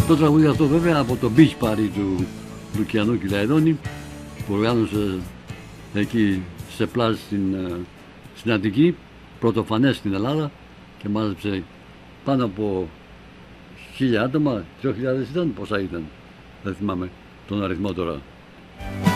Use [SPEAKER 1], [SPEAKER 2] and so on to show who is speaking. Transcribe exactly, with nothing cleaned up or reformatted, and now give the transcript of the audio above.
[SPEAKER 1] Το τραγούδι αυτό βέβαια από το Beach Party του Λουκιανού Κυλαϊδόνη που οργάνωσε εκεί σε πλάζ στην, στην Αττική, πρωτοφανές στην Ελλάδα, και μάζεψε πάνω από χίλια άτομα, δύο χιλιάδες ήταν, πόσα ήταν, δεν θυμάμαι τον αριθμό τώρα.